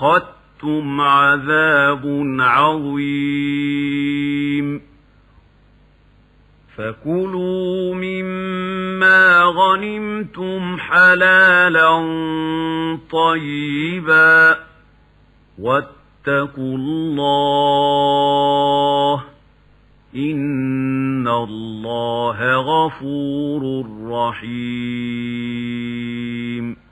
أخذتم عذاب عظيم. فكلوا مما غنمتم حلالا طيبا واتقوا الله إن الله غفور رحيم.